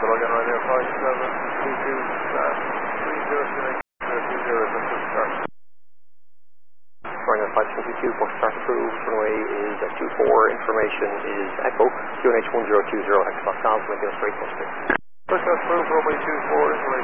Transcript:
the login right there, 5732, 30, Runway 522, bus start approved. Runway is at 24. Information is Echo. QNH 1020, Hexbox South, making a straight bus 6. Bus start approved, runway 24, information.